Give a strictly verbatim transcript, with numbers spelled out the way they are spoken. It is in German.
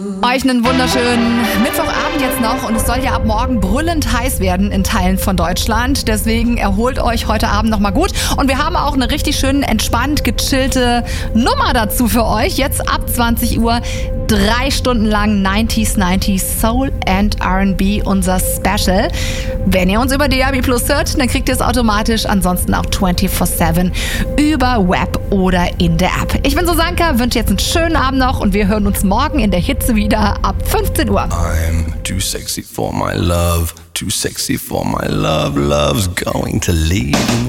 Euch einen wunderschönen Mittwochabend jetzt noch und es soll ja ab morgen brüllend heiß werden in Teilen von Deutschland. Deswegen erholt euch heute Abend nochmal gut. Und wir haben auch eine richtig schön entspannt gechillte Nummer dazu für euch. Jetzt ab zwanzig Uhr drei Stunden lang neunziger, neunziger Soul and R and B, unser Special. Wenn ihr uns über D A B Plus hört, dann kriegt ihr es automatisch. Ansonsten auch vierundzwanzig sieben über Web oder in der App. Ich bin Susanka, wünsche jetzt einen schönen Abend noch und wir hören uns morgen in der Hitze wieder ab fünfzehn Uhr. I'm too sexy for my love, too sexy for my love, love's going to leave me.